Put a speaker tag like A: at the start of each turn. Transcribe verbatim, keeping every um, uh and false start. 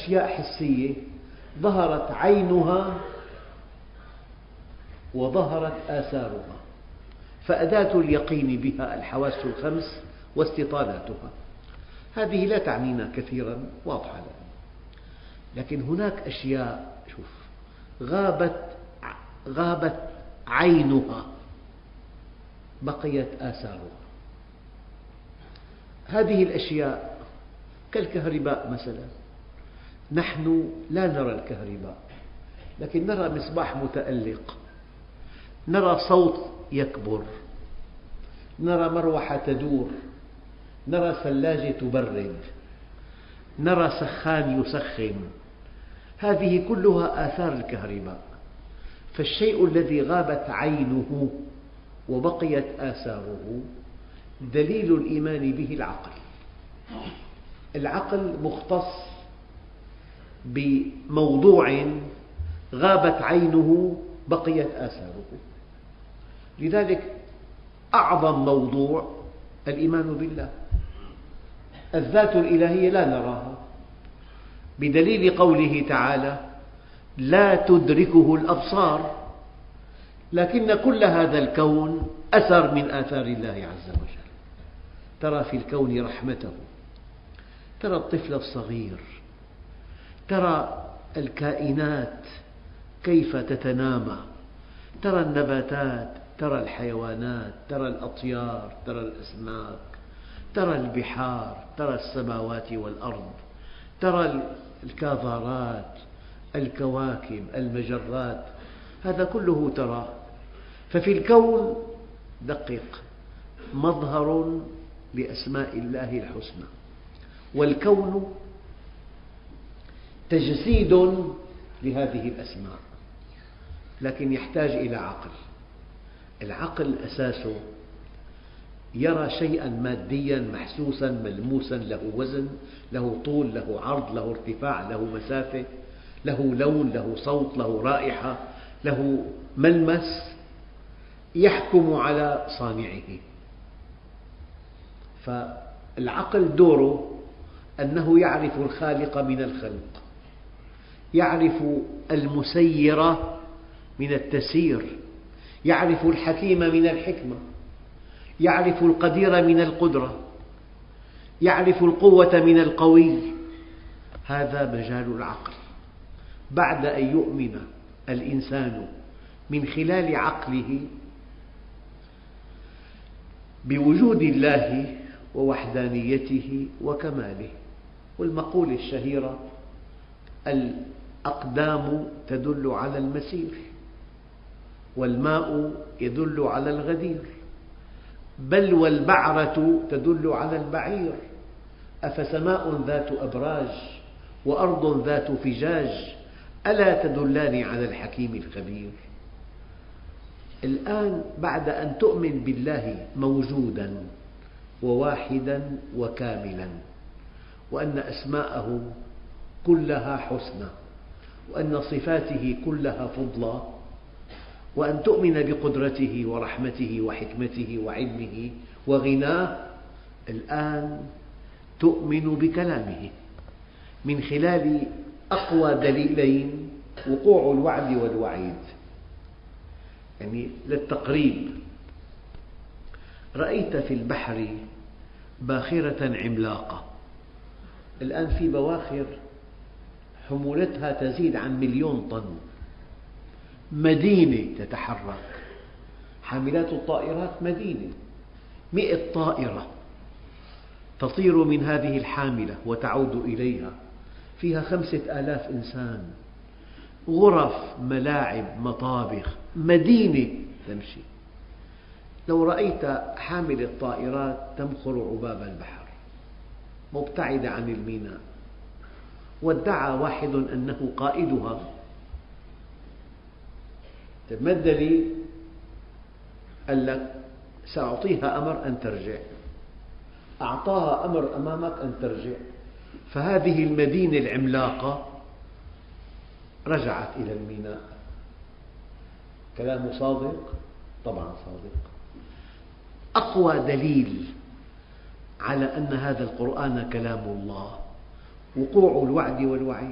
A: أشياء حسية ظهرت عينها وظهرت آثارها، فأداة اليقين بها الحواس الخمس واستطالاتها. هذه لا تعنينا كثيرا، واضحة لنا. لكن هناك أشياء شوف غابت غابت عينها بقيت آثارها. هذه الأشياء كالكهرباء مثلا، نحن لا نرى الكهرباء لكن نرى مصباح متألق، نرى صوت يكبر، نرى مروحة تدور، نرى ثلاجة تبرد، نرى سخان يسخن. هذه كلها آثار الكهرباء. فالشيء الذي غابت عينه وبقيت آثاره دليل الإيمان به العقل. العقل مختص بموضوع غابت عينه بقيت آثاره. لذلك أعظم موضوع الإيمان بالله. الذات الإلهية لا نراها بدليل قوله تعالى: لا تدركه الأبصار، لكن كل هذا الكون أثر من آثار الله عز وجل. ترى في الكون رحمته، ترى الطفل الصغير، ترى الكائنات كيف تتنامى، ترى النباتات، ترى الحيوانات، ترى الأطيار، ترى الأسماك، ترى البحار، ترى السماوات والأرض، ترى الكاظارات، الكواكب، المجرات، هذا كله تراه. ففي الكون دقق مظهر لأسماء الله الحسنى، والكون تجسيد لهذه الأسماء، لكن يحتاج إلى عقل. العقل أساسه يرى شيئا ماديا محسوسا ملموسا، له وزن، له طول، له عرض، له ارتفاع، له مسافة، له لون، له صوت، له رائحة، له ملمس، يحكم على صانعه. فالعقل دوره أنه يعرف الخالق من الخلق، يعرف المسير من التسيير، يعرف الحكيم من الحكمة، يعرف القدير من القدرة، يعرف القوة من القوي. هذا مجال العقل. بعد أن يؤمن الإنسان من خلال عقله بوجود الله ووحدانيته وكماله. والمقولة الشهيرة: الأقدام تدل على المسير، والماء يدل على الغدير، بل والبعرة تدل على البعير. أفسماء ذات أبراج وأرض ذات فجاج ألا تدلان على الحكيم الخبير. الآن بعد أن تؤمن بالله موجودا وواحدا وكاملا، وأن أسماءه كلها حسنى، وأن صفاته كلها فضلى، وأن تؤمن بقدرته ورحمته وحكمته وعلمه وغناه، الآن تؤمن بكلامه من خلال أقوى دليلين: وقوع الوعد والوعيد. يعني للتقريب، رأيت في البحر باخرة عملاقة. الآن في بواخر حمولتها تزيد عن مليون طن، مدينة تتحرك. حاملات الطائرات مدينة، مئة طائرة تطير من هذه الحاملة وتعود إليها، فيها خمسة آلاف إنسان، غرف، ملاعب، مطابخ، مدينة تمشي. لو رأيت حاملة طائرات تمخر عباب البحر مبتعدة عن الميناء، وادعى واحد أنه قائدها، ما الدليل؟ قال لك: سأعطيها أمر أن ترجع. أعطاها أمر أمامك أن ترجع، فهذه المدينة العملاقة رجعت إلى الميناء. كلامه صادق؟ طبعا صادق. أقوى دليل على أن هذا القرآن كلام الله وقوع الوعد والوعيد.